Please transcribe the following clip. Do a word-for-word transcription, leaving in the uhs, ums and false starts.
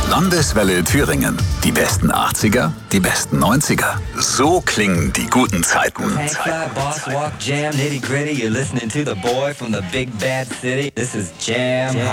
Landeswelle Thüringen. Die besten achtziger, die besten neunziger. So klingen die guten Zeiten. Hank Fly, Boss Walk, Jam, Nitty Gritty. You're listening to the boy from the big bad city. This is Jam. Jam.